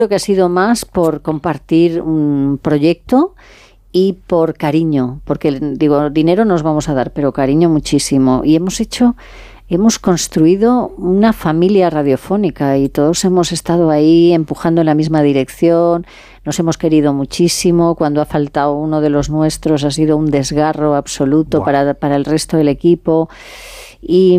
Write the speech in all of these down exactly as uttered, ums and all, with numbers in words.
Creo que ha sido más por compartir un proyecto y por cariño, porque digo, dinero nos vamos a dar, pero cariño muchísimo. Y hemos hecho, hemos construido una familia radiofónica y todos hemos estado ahí empujando en la misma dirección, nos hemos querido muchísimo. Cuando ha faltado uno de los nuestros ha sido un desgarro absoluto wow. para, para el resto del equipo. Y,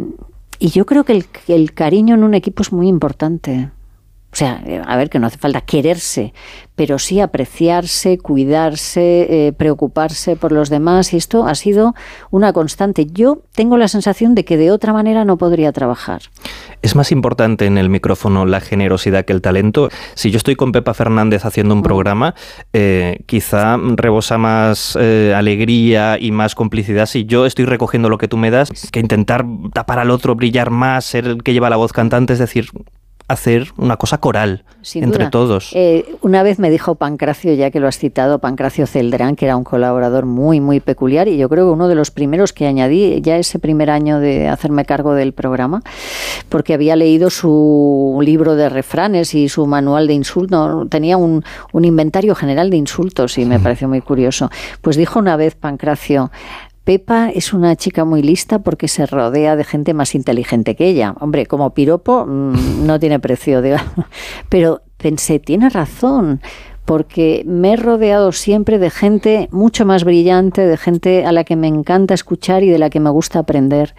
y yo creo que el, el cariño en un equipo es muy importante. O sea, a ver, que no hace falta quererse, pero sí apreciarse, cuidarse, eh, preocuparse por los demás, y esto ha sido una constante. Yo tengo la sensación de que de otra manera no podría trabajar. ¿Es más importante en el micrófono la generosidad que el talento? Si yo estoy con Pepa Fernández haciendo un programa, eh, quizá rebosa más eh, alegría y más complicidad si yo estoy recogiendo lo que tú me das, que intentar tapar al otro, brillar más, ser el que lleva la voz cantante, es decir, hacer una cosa coral Sin entre duda. todos. Eh, una vez me dijo Pancracio, ya que lo has citado, Pancracio Celdrán, que era un colaborador muy, muy peculiar, y yo creo que uno de los primeros que añadí ya ese primer año de hacerme cargo del programa, porque había leído su libro de refranes y su manual de insultos, tenía un, un inventario general de insultos y me sí. pareció muy curioso. Pues dijo una vez Pancracio: Pepa es una chica muy lista porque se rodea de gente más inteligente que ella. Hombre, como piropo mmm, no tiene precio, digamos. Pero pensé, tiene razón, porque me he rodeado siempre de gente mucho más brillante, de gente a la que me encanta escuchar y de la que me gusta aprender.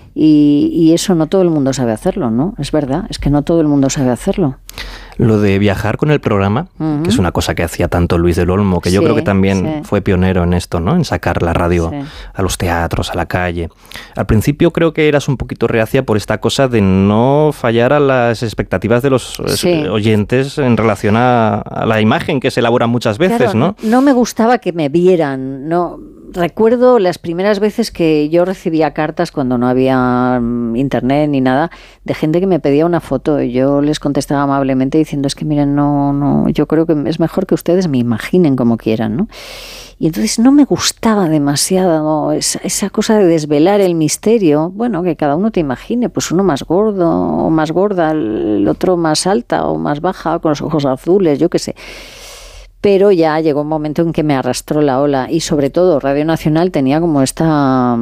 Y, y eso no todo el mundo sabe hacerlo, ¿no? Es verdad, es que no todo el mundo sabe hacerlo. Lo de viajar con el programa, uh-huh. que es una cosa que hacía tanto Luis del Olmo, que sí, yo creo que también sí. fue pionero en esto, ¿no? En sacar la radio sí. a los teatros, a la calle. Al principio creo que eras un poquito reacia por esta cosa de no fallar a las expectativas de los sí. oyentes en relación a, a la imagen que se elabora muchas veces, claro, ¿no? No me gustaba que me vieran, no. Recuerdo las primeras veces que yo recibía cartas cuando no había internet ni nada, de gente que me pedía una foto y yo les contestaba amablemente diciendo, es que miren, no, no, yo creo que es mejor que ustedes me imaginen como quieran, ¿no? Y entonces no me gustaba demasiado, ¿no? esa, esa cosa de desvelar el misterio. Bueno, que cada uno te imagine, pues uno más gordo o más gorda, el otro más alta o más baja, con los ojos azules, yo qué sé. Pero ya llegó un momento en que me arrastró la ola y sobre todo Radio Nacional tenía como esta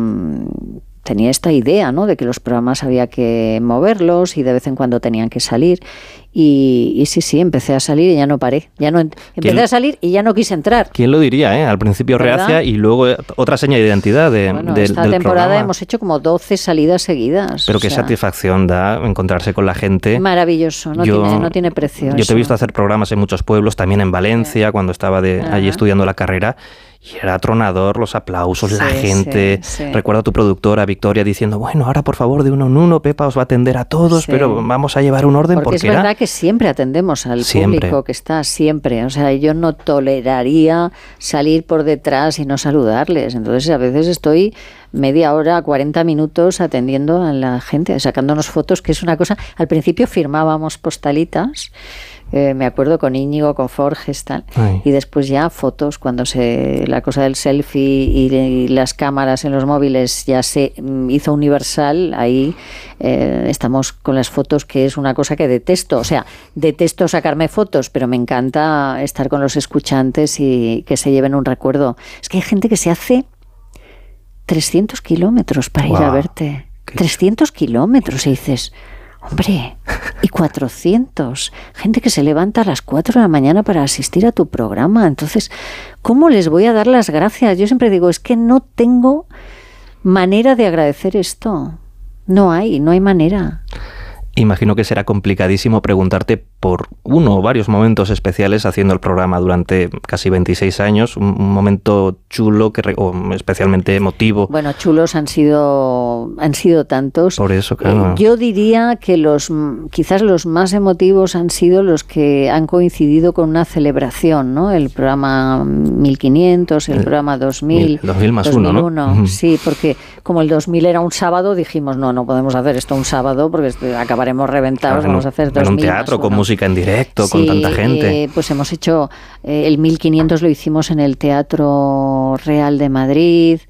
tenía esta idea, ¿no? De que los programas había que moverlos y de vez en cuando tenían que salir. Y, y sí, sí, empecé a salir y ya no paré. Ya no empecé a salir y ya no quise entrar. ¿Quién lo diría, eh? Al principio ¿verdad? Reacia y luego otra seña de identidad de, bueno, de, esta del temporada programa. Hemos hecho como doce salidas seguidas. Pero qué sea, satisfacción da encontrarse con la gente. Maravilloso, no, yo, tiene, no tiene precio. Yo eso. te he visto hacer programas en muchos pueblos, también en Valencia, sí. cuando estaba de, allí estudiando la carrera. Y era atronador los aplausos, sí, la gente. Sí, sí. Recuerdo a tu productora, Victoria, diciendo, bueno, ahora por favor de uno en uno, Pepa os va a atender a todos, sí. pero vamos a llevar un orden. Porque, porque es era... verdad que siempre atendemos al siempre. público que está siempre. O sea, yo no toleraría salir por detrás y no saludarles. Entonces, a veces estoy media hora, cuarenta minutos atendiendo a la gente, sacándonos fotos, que es una cosa... Al principio firmábamos postalitas, Eh, me acuerdo con Íñigo, con Forges, tal, Ay. y después ya fotos, cuando se la cosa del selfie y, y las cámaras en los móviles ya se hizo universal, ahí eh, estamos con las fotos, que es una cosa que detesto, o sea, detesto sacarme fotos, pero me encanta estar con los escuchantes y que se lleven un recuerdo. Es que hay gente que se hace trescientos kilómetros para wow. ir a verte, ¿Qué? trescientos kilómetros, y dices... Hombre, y cuatrocientos. Gente que se levanta a las cuatro de la mañana para asistir a tu programa. Entonces, ¿cómo les voy a dar las gracias? Yo siempre digo, es que no tengo manera de agradecer esto. No hay, no hay manera. Imagino que será complicadísimo preguntarte por uno o varios momentos especiales haciendo el programa durante casi veintiséis años, un, un momento chulo que o especialmente emotivo. Bueno, chulos han sido han sido tantos. Por eso, claro. Eh, yo diría que los quizás los más emotivos han sido los que han coincidido con una celebración, ¿no? El programa mil quinientos, el, el programa dos mil, dos mil más dos mil uno, uno, ¿no? Sí, porque como el dos mil era un sábado, dijimos, no, no podemos hacer esto un sábado porque acabaremos reventados, claro, vamos a hacer dos mil en un teatro con música en directo, sí, con tanta gente. Eh, pues hemos hecho eh, el mil quinientos lo hicimos en el Teatro Real de Madrid.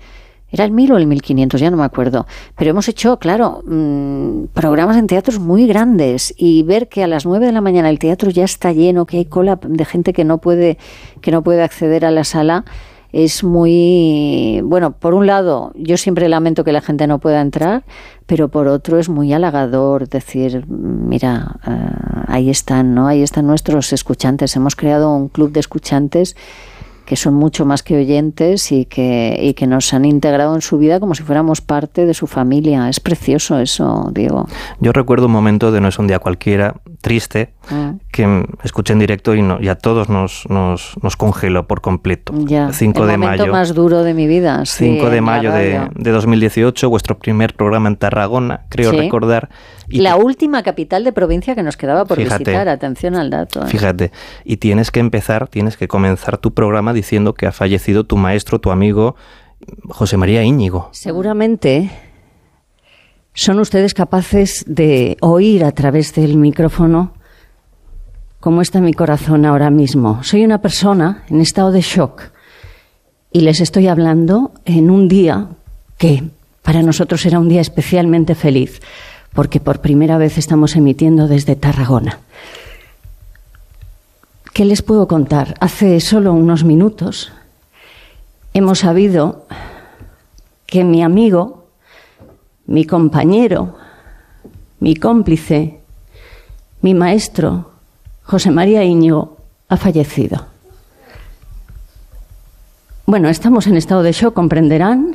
Era el mil o el mil quinientos, ya no me acuerdo. Pero hemos hecho, claro, mmm, programas en teatros muy grandes y ver que a las nueve de la mañana el teatro ya está lleno, que hay cola de gente que no puede, que no puede acceder a la sala, es muy... Bueno, por un lado, yo siempre lamento que la gente no pueda entrar, pero por otro es muy halagador decir, mira, uh, ahí están, ¿no? Ahí están nuestros escuchantes. Hemos creado un club de escuchantes que son mucho más que oyentes y que, y que nos han integrado en su vida como si fuéramos parte de su familia. Es precioso eso, Diego. Yo recuerdo un momento de No es un día cualquiera, triste, mm. que escuché en directo y, no, y a todos nos, nos, nos congeló por completo. Ya, cinco de mayo. El momento más duro de mi vida. cinco sí, de mayo de, de dos mil dieciocho, vuestro primer programa en Tarragona, creo sí. recordar. Y la te... última capital de provincia que nos quedaba por fíjate, visitar, atención al dato. ¿eh? Fíjate, y tienes que empezar, tienes que comenzar tu programa diciendo que ha fallecido tu maestro, tu amigo, José María Íñigo. Seguramente son ustedes capaces de oír a través del micrófono cómo está mi corazón ahora mismo. Soy una persona en estado de shock y les estoy hablando en un día que para nosotros era un día especialmente feliz, porque por primera vez estamos emitiendo desde Tarragona. ¿Qué les puedo contar? Hace solo unos minutos hemos sabido que mi amigo, mi compañero, mi cómplice, mi maestro, José María Íñigo, ha fallecido. Bueno, estamos en estado de shock, comprenderán.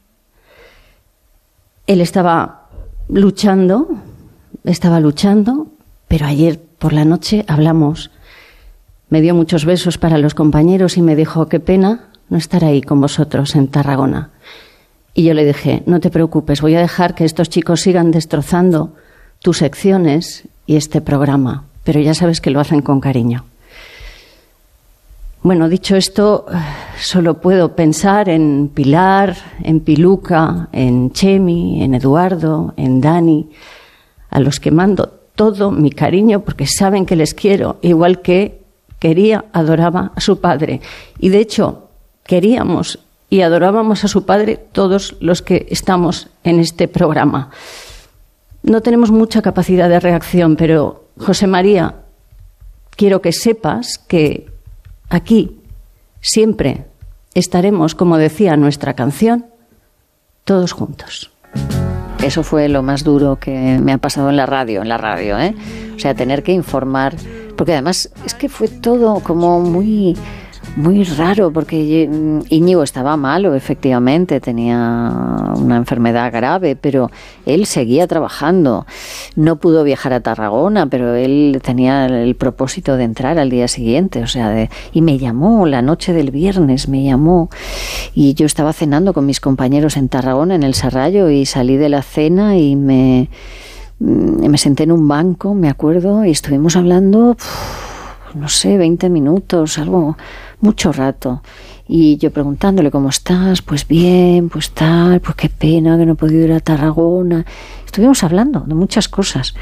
Él estaba luchando, estaba luchando, pero ayer por la noche hablamos. Me dio muchos besos para los compañeros y me dijo, qué pena no estar ahí con vosotros en Tarragona. Y yo le dije, no te preocupes, voy a dejar que estos chicos sigan destrozando tus secciones y este programa, pero ya sabes que lo hacen con cariño. Bueno, dicho esto, solo puedo pensar en Pilar, en Piluca, en Chemi, en Eduardo, en Dani, a los que mando todo mi cariño porque saben que les quiero, igual que quería, adoraba a su padre. Y de hecho, queríamos y adorábamos a su padre todos los que estamos en este programa. No tenemos mucha capacidad de reacción, pero José María, quiero que sepas que aquí siempre estaremos, como decía nuestra canción, todos juntos. Eso fue lo más duro que me ha pasado en la radio, en la radio, ¿eh? O sea, tener que informar, porque además es que fue todo como muy... muy raro, porque Íñigo estaba malo, efectivamente, tenía una enfermedad grave, pero él seguía trabajando. No pudo viajar a Tarragona, pero él tenía el propósito de entrar al día siguiente, o sea, de, y me llamó la noche del viernes, me llamó, y yo estaba cenando con mis compañeros en Tarragona, en el Sarrayo, y salí de la cena y me, me senté en un banco, me acuerdo, y estuvimos hablando, no sé, veinte minutos, algo... mucho rato, y yo preguntándole cómo estás, pues bien, pues tal, pues qué pena que no he podido ir a Tarragona. Estuvimos hablando de muchas cosas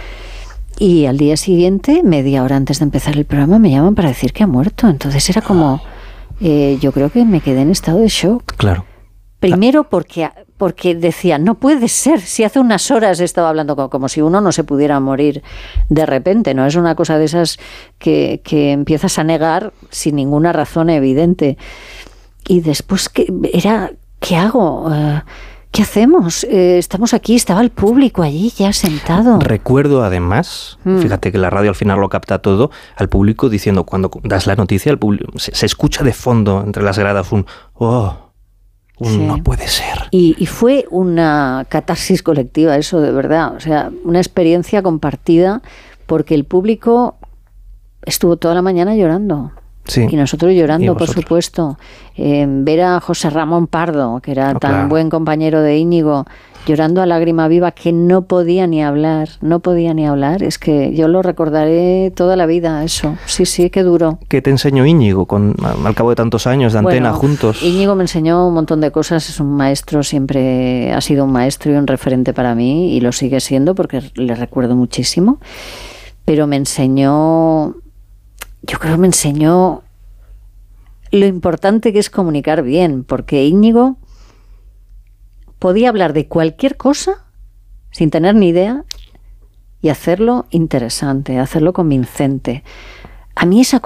y al día siguiente, media hora antes de empezar el programa, me llaman para decir que ha muerto. Entonces era como, eh, yo creo que me quedé en estado de shock. Claro. Primero porque, porque decía, no puede ser, si hace unas horas estaba hablando como, como si uno no se pudiera morir de repente, no es una cosa de esas que, que empiezas a negar sin ninguna razón evidente. Y después, ¿qué, era, ¿qué hago? Uh, ¿Qué hacemos? Eh, estamos aquí, estaba el público allí ya sentado. Recuerdo además, mm. fíjate que la radio al final lo capta todo, al público diciendo, cuando das la noticia, el público, se, se escucha de fondo entre las gradas un ¡oh! Un sí. No puede ser. Y, y fue una catarsis colectiva eso, de verdad. O sea, una experiencia compartida porque el público estuvo toda la mañana llorando. Sí. Y nosotros llorando, por supuesto. Eh, ver a José Ramón Pardo, que era oh, tan claro. buen compañero de Íñigo, llorando a lágrima viva, que no podía ni hablar, no podía ni hablar. Es que yo lo recordaré toda la vida, eso. Sí, sí, qué duro. ¿Qué te enseñó Íñigo con, al cabo de tantos años de antena bueno, juntos? Íñigo me enseñó un montón de cosas, es un maestro, siempre ha sido un maestro y un referente para mí, y lo sigue siendo porque le recuerdo muchísimo. Pero me enseñó, yo creo que me enseñó lo importante que es comunicar bien, porque Íñigo podía hablar de cualquier cosa sin tener ni idea y hacerlo interesante, hacerlo convincente. A mí esa